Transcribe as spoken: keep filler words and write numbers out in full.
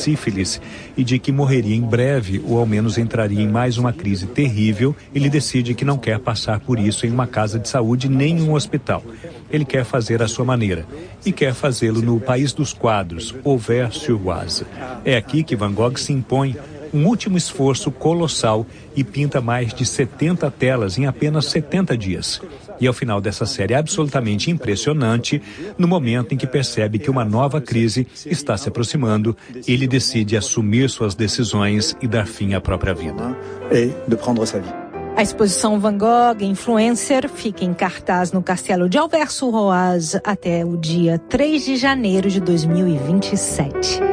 sífilis e de que morreria em breve ou ao menos entraria em mais uma crise terrível, ele decide que não quer passar por isso em uma casa de saúde nem em um hospital. Ele quer fazer à sua maneira e quer fazê-lo no País dos Quadros, Auvers-sur-Oise. É aqui que Van Gogh se impõe um último esforço colossal e pinta mais de setenta telas em apenas setenta dias. E ao final dessa série absolutamente impressionante, no momento em que percebe que uma nova crise está se aproximando, ele decide assumir suas decisões e dar fim à própria vida. A exposição Van Gogh Influencer fica em cartaz no Castelo de Auvers-sur-Oise até o dia três de janeiro de dois mil e vinte e sete.